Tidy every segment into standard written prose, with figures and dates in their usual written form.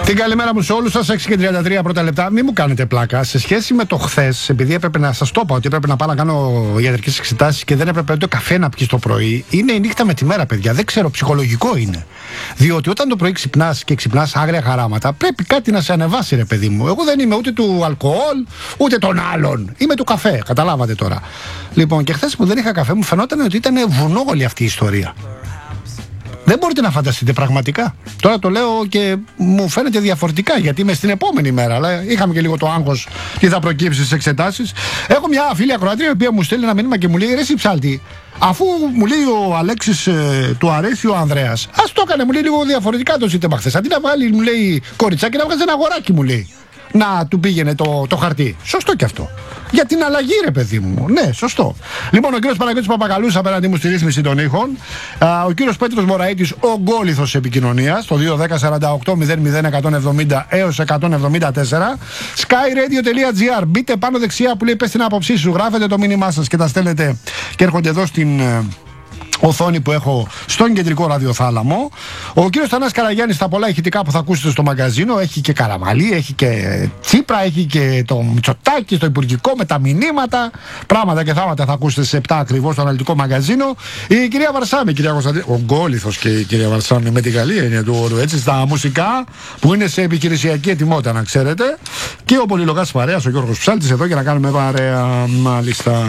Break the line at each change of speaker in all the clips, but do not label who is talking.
Την καλημέρα μου σε όλους σας, 6:33 πρώτα λεπτά. Μην μου κάνετε πλάκα. Σε σχέση με το χθες, επειδή έπρεπε να σας το είπα ότι έπρεπε να πάω να κάνω ιατρικές εξετάσεις και δεν έπρεπε ούτε καφέ να πιεις το πρωί, είναι η νύχτα με τη μέρα, παιδιά. Δεν ξέρω, ψυχολογικό είναι. Διότι όταν το πρωί ξυπνάς και ξυπνάς άγρια χαράματα, πρέπει κάτι να σε ανεβάσει, ρε παιδί μου. Εγώ δεν είμαι ούτε του αλκοόλ, ούτε των άλλων. Είμαι του καφέ, καταλάβατε τώρα. Λοιπόν, και χθες που δεν είχα καφέ, μου φαινόταν ότι ήταν βουνό όλη αυτή η ιστορία. Δεν μπορείτε να φανταστείτε πραγματικά. Τώρα το λέω και μου φαίνεται διαφορετικά γιατί είμαι στην επόμενη μέρα. Αλλά είχαμε και λίγο το άγχος τι θα προκύψει στις εξετάσεις. Έχω μια φίλη ακροάτρια η οποία μου στέλνει ένα μήνυμα και μου λέει: ρε εσύ ψάλτη, αφού μου λέει ο Αλέξης του αρέσει ο Ανδρέας, ας το έκανε, μου λέει, λίγο διαφορετικά το ζήτημα χθες. Αντί να βάλει, μου λέει, κοριτσάκι, να βγάζει ένα αγοράκι, μου λέει, να του πήγαινε το χαρτί. Σωστό και αυτό. Για την αλλαγή, ρε παιδί μου. Ναι, σωστό. Λοιπόν, ο κύριος Παναγιώτης Παπακαλούς απέναντι μου στη ρύθμιση των ήχων. Ο κύριος Πέτρος Μωραΐτης, ο γκόλιθος επικοινωνίας, το 210-48-00-170 έως 174. skyradio.gr. Μπείτε πάνω δεξιά που λέει πες την άποψή σου. Γράφετε το μήνυμά σας και τα στέλνετε και έρχονται εδώ στην οθόνη που έχω στον κεντρικό ραδιοθάλαμο. Ο κύριος Θανάσης Καραγιάννης στα πολλά ηχητικά που θα ακούσετε στο μαγκαζίνο. Έχει και Καραμαλή, έχει και Τσίπρα, έχει και το Μητσοτάκη στο υπουργικό με τα μηνύματα. Πράγματα και θάματα θα ακούσετε σε 7 ακριβώς στο αναλυτικό μαγκαζίνο. Η κυρία Βαρσάμη, κυρία Κωνσταντίνου, ο γκόλιθος και η κυρία Βαρσάμη με την καλή έννοια του όρου, έτσι, στα μουσικά που είναι σε επιχειρησιακή ετοιμότητα, να ξέρετε. Και ο πολυλογάς παρέας, ο Γιώργος Ψάλτης, εδώ για να κάνουμε παρέα, μάλιστα.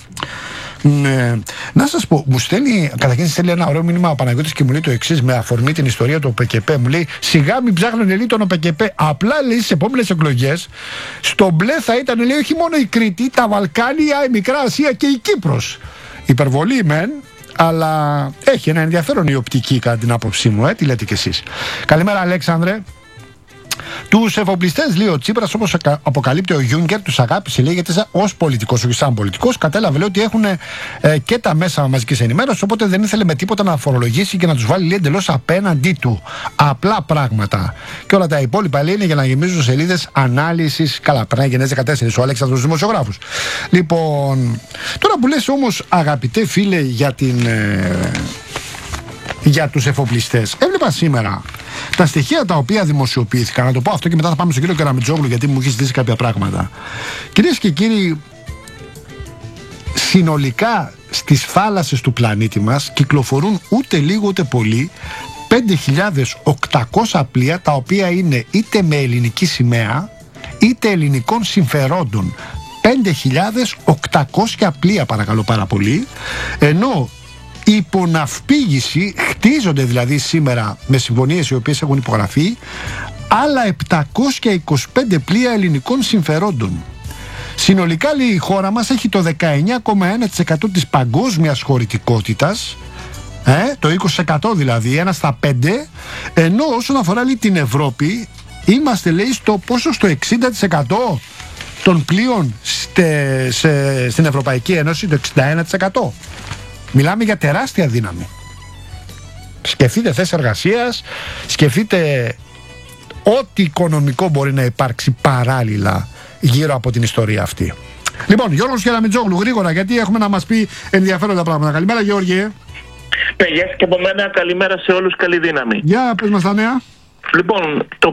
Ναι. Να σας πω, μου στέλνει, καταρχήν στέλνει ένα ωραίο μήνυμα ο Παναγιώτης και μου λέει το εξής με αφορμή την ιστορία του ΟΠΚΠ. Μου λέει: σιγά μην ψάχνουν λέει τον ΟΠΚΠ. Απλά λέει στις επόμενες εκλογές στο μπλε θα ήταν, λέει, όχι μόνο η Κρήτη, τα Βαλκάνια, η Μικρά Ασία και η Κύπρος. Υπερβολή μεν, αλλά έχει ένα ενδιαφέρον η οπτική κατά την άποψή μου. Τι λέτε κι εσείς? Καλημέρα, Αλέξανδρε. Τους εφοπλιστές, λέει ο Τσίπρας, όπως αποκαλύπτει ο Γιούνκερ, τους αγάπησε, λέγεται, ως πολιτικός, όχι σαν πολιτικός. Κατέλαβε, λέει, ότι έχουν και τα μέσα μαζικής ενημέρωσης, οπότε δεν ήθελε με τίποτα να φορολογήσει και να τους βάλει, λέει, εντελώς απέναντί του. Απλά πράγματα. Και όλα τα υπόλοιπα, λέει, είναι για να γεμίζουν σελίδες ανάλυσης. Καλά, περνάει γενναίες 14, ο Αλέξανδρος δημοσιογράφος. Λοιπόν, τώρα που λες όμως, αγαπητέ φίλε, για τους εφοπλιστές, έβλεπα σήμερα τα στοιχεία τα οποία δημοσιοποιήθηκαν. Να το πω αυτό και μετά θα πάμε στον κύριο Καραμιτζόγλου, γιατί μου έχει ζητήσει κάποια πράγματα. Κυρίες και κύριοι, συνολικά στις θάλασσες του πλανήτη μας κυκλοφορούν ούτε λίγο ούτε πολύ 5.800 πλοία, τα οποία είναι είτε με ελληνική σημαία είτε ελληνικών συμφερόντων. 5.800 πλοία, παρακαλώ πάρα πολύ, ενώ υποναυπήγηση, χτίζονται δηλαδή σήμερα με συμφωνίες οι οποίες έχουν υπογραφεί άλλα 725 πλοία ελληνικών συμφερόντων. Συνολικά, λέει, η χώρα μας έχει το 19,1% της παγκόσμιας χωρητικότητας, το 20% δηλαδή, 1 στα 5, ενώ όσον αφορά, λέει, την Ευρώπη, είμαστε, λέει, στο πόσο, στο 60% των πλοίων στην Ευρωπαϊκή Ένωση, το 61%. Μιλάμε για τεράστια δύναμη. Σκεφτείτε θέσεις εργασίας, σκεφτείτε ό,τι οικονομικό μπορεί να υπάρξει παράλληλα γύρω από την ιστορία αυτή. Λοιπόν, Γιώργος Καραμιτζόγλου, γρήγορα, γιατί έχουμε να μας πει ενδιαφέροντα πράγματα. Καλημέρα, Γιώργη.
Γεια και από μένα, καλημέρα σε όλους, καλή δύναμη.
Για πες μας τα νέα.
Λοιπόν, το